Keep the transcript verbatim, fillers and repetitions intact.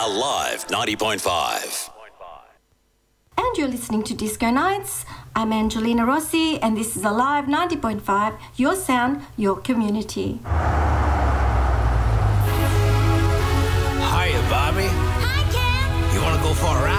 Alive ninety point five. And you're listening to Disco Nights. I'm Angelina Rossi, and this is Alive ninety point five, your sound, your community. Hiya, Bobby. Hi, Ken. You want to go for a ride?